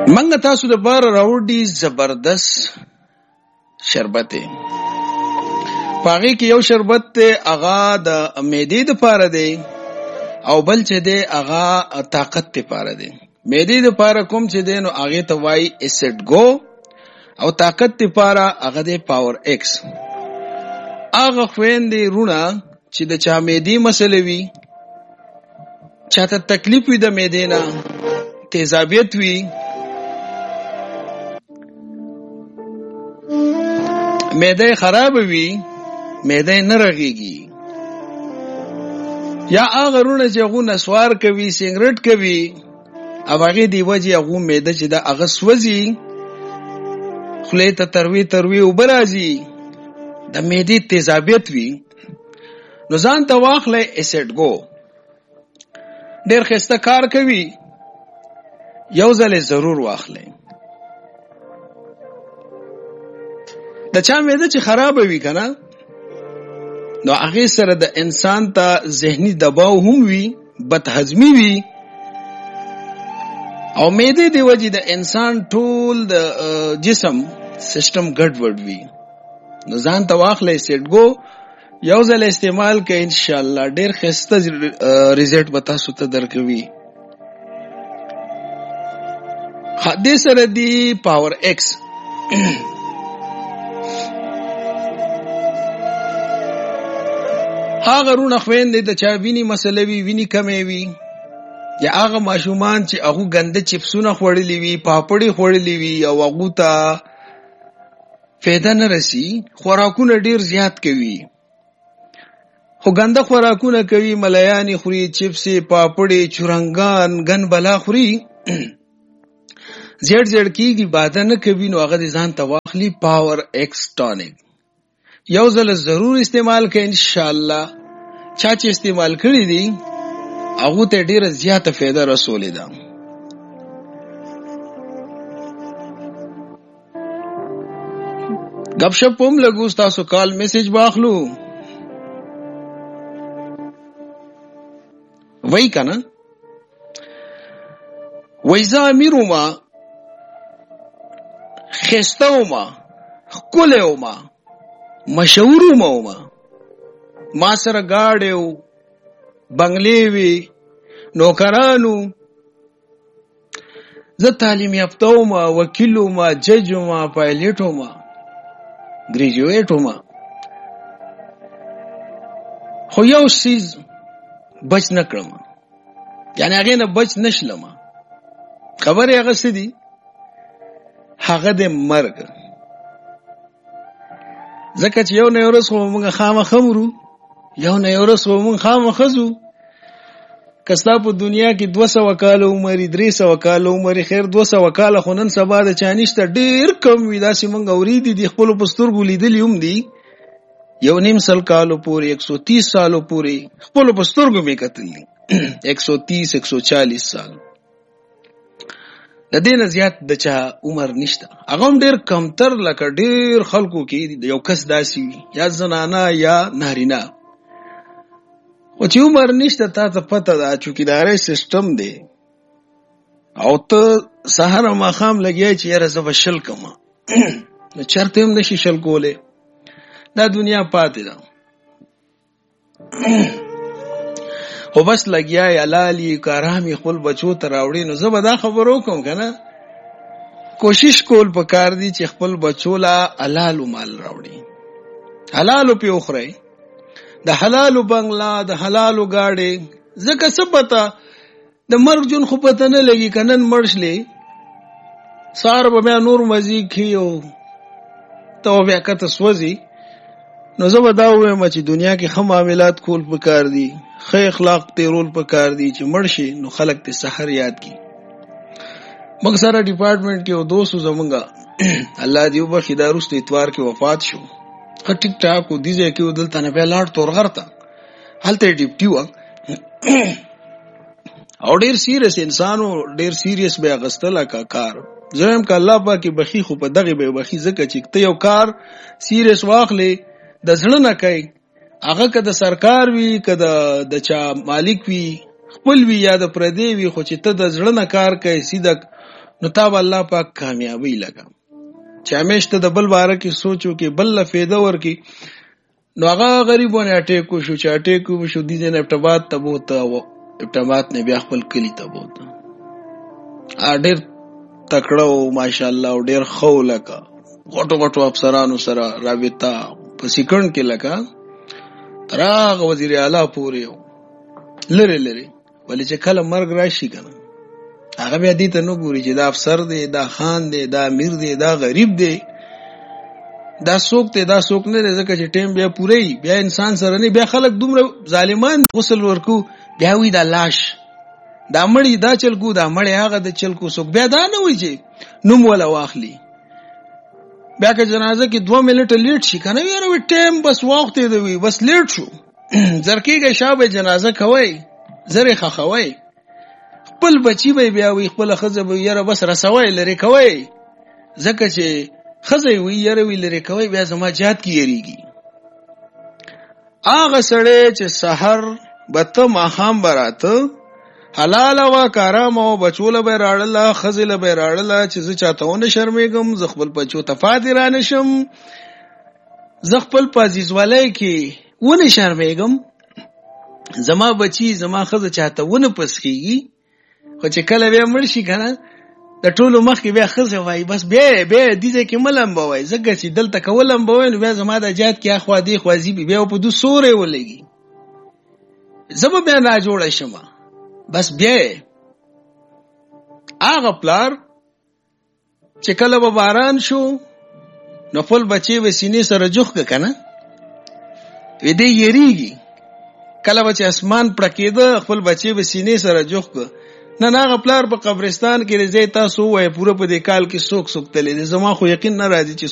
منګه تاسو د بار راوډي زبردست شربت پاغي کې یو شربت ته اغا د معدې د پاره دی او بل چې دی اغا طاقت ته پاره دی. معدې د پاره کوم چې دی نو اغه ته وای اسید گو او طاقت ته پاره اغه دی پاور ایکس. اغه خويندې رونه چې د چا معدې مسلې وي، چاته تکلیف وي د معدې نه، تیزابیت وي، معده خراب وي، معده نه رغيږي، یا هغه رونه چې هغه نسوار کوي، سیګریټ کوي، او هغه دی وجه هغه معده چې دا هغه سوځي، خله ته تروي وبرازي، د معدې تیزابیت وي، نو ځان ته واخلې اسید گو. ډېر خسته کار کوي، یو ځل ضرور واخلې. د چا معده چې خراب وي کنه نو هغه سره د انسان ته ذهني دباو هم وي، بد هضمي وي، او معده دی وجه د انسان ټول د جسم سیستم ګډوډ وي. نو ځان ته واخلې سیټ گو، یو ځل استعمال کړئ، ان شاء الله ډېر خسته ریزلټ به تاسو ته درکوي. دې سره دی پاور ایکس. هغه رونه خويندې د چا ویني مسلې وي، ویني کمې وي، یا هغه ماشومان چې هغه ګنده چپسونه خوړلې وي، پاپړې خوړلې وي او هغه ته فایده نه رسی، خوراکونه ډیر زیات کوي، خو ګنده خوراکونه کوي، ملایانی خوري، چپسې، پاپړې، چورنګان، ګن بلا خوري، زیړ کیږي، باده نه کوي. نو هغه ځان ته واخلي پاور ایکس ټانیک، یو ځل ضرور استعمال کړئ، ان شاء الله چا چې استعمال کړی دی هغه ته ډیره زیاته فایده رسولې ده. غب شپ هم لګو، تاسو کال میسج واخلو. وای کنه وایزا امیروما خستوما خکولهوما مشهوروما ما سره گاډیو بنگلې وی نوکرانو، زه تعلیم یافته ما، وکیلو ما، جج ما، پایلټو ما، ګریجویټو ما، خو یو سیز بچ نکړم، یعنی هغه نه بچ نشلم. خبره هغه څه دي؟ هغه د مرګ. ځکه چې یو نه ورس خو موږ خامخا مرو، یو نه ورس خو موږ خامخا ځو. کستا په دنیا کې 200 کال عمر، 300 کال عمر، خیر 200 کال خو نن سبا د چانشته ډیر کم وي. داسې موږ اورېدي دي، خپل پسترګو لیدلي هم دي، 1.5 کال پورې، 130 سال پورې خپل پسترګو مې کتلي، 130 140 سال. د دې نه زیات د چا عمر نشته. هغه ډیر کمتر، لکه ډیر خلکو کې یو کس داسي وي، یا زنانه یا نارینه، او چې عمر نشته. تا ته پته ده چوکیداري سیستم دی، او ته سحر او ماښام لګیا چې یاره زه به شل کما، نو چرته هم نشي شل کولی. دا دنیا پاتې ده، خو بس لګیا یې حلالي کارامي خپل بچو ته راوړي. نو زه به دا خبرو کوم که نه، کوشش کول پکار دي چې خپل بچو له حلالو مال راوړي، حلالو پې وخورئ، د حلالو بنگلا، د حلالو گاډي. ځکه څه پته د مرګ جون خو پته نه لګي، که نن مړ شلې سهار به بیا نور مزي کښي او ته بیا کته سوځي. نو زه به دا ووایم چې دنیا کې ښه معاملات کول پکار دي، ښه اخلاق تیرول پکار دي، چې مړ شي نو خلک ته سحر یاد کی. موږ سره ډپارټمنټ کې یو دوست زمونږه الله دې وبخي، دا وروسته اتوار کې وفات شو. ښه ټیک ټاک و، دې ځای کې و، دلته نه بیا لاړ تورغر ته، هلته یې ډیپټي وه، او ډېر سیریس انسان و، ډېر سیریس به یې اخیستله که کار. زه وایم که الله پاک یې بخي، خو په دغې به یې بخي، ځکه چې ته یو کار سیریس واخلې د زړه نه کوي، هغه که د سرکار وي، که د چا مالک وي، خپل وي یا د پردی وي، خو چې ته د زړه نه کار کوي، سیده نو تاب الله پاک کامیابی لگا چې همیشه د بل باره کې سوچو کې بل له فایده ورکی نو هغه غریبونه اٹیکو شو چې اٹیکو شو دي نه ابتبات ته بوته او ابتبات نه بیا خپل کلی ته بوته ډېر تکړه او ماشاءالله او ډېر خو لکه غټو غټو افسرانو سره رابطه په سکند کې لکه تراغ وزیر اعلی پورې لری ولې چې کله مرګ راشي کنه هغه بیا دې ته نو ګوري چې دا افسر دی دا خان دی دا امیر دی دا غریب دی دا څوک دی دا څوک نه دی ځکه چې ټیم بیا پوره بیا انسان سره نه بیا خلک دومره ظالمان غسل ورکو بیا وی دا لاش دا مړی دا چلکو دا مړی هغه د چلکو څوک بیا دا نه وی چې نوم ولا واخلي بیا که جنازه کې 2 منټه لیټ شي کنه یاره وی ټیم بس وخت دی وی بس لیټ شو زرکیږي شابه جنازه کوي زره خخوي خپل بچی به بیا وی خپل خزه به یاره بس رسوي لري کوي زکه چې خزه وی یاره وی لري کوي بیا زما جات کی یریږي اغه سړی چې سحر بته ماخام براته حلال وا کارام او بچول به راړل خزل به راړل چې زه چاته ونه شرمېږم ز خپل بچو تفادر نشم ز خپل پازیز ولای کې ونه شرمېږم زما بچی زما خزه چاته ونه پسخيږي خو چې کله به مړ شي کنه د ټولو مخ کې بیا خزه وای بس به دیزه کې ملم بوي زګه چې دلته کولم بوي نو بیا زما د جات کې اخوا دی خوازي بیا په دو سورې ولګي زما بیا نه جوړ شم بس بیا هغه پلار چې کله به باران شو نو خپل بچي وسینې سره جوخ کنه وې دې یریږي کله به چې اسمان پړکېده خپل بچي وسینې سره جوخ نه هغه پلار په قبرستان کې رځي تاسو وای پوره په دې کال کې سوک تلې زما خو یقین نه راځي چې